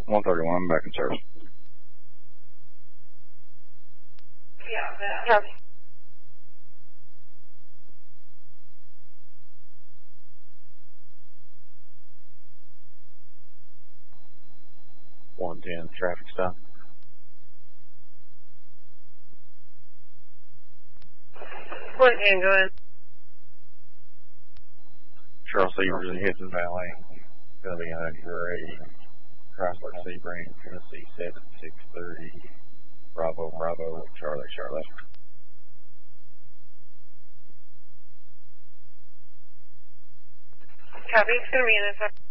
131, back in service. Yeah. 110, traffic stop. 110, go ahead. Charles Sebring Hidden Valley. Gonna be on a gray Chrysler Sebring, Tennessee 7630. Bravo, Bravo, Charlie, Charlotte. Copy, it's gonna be in a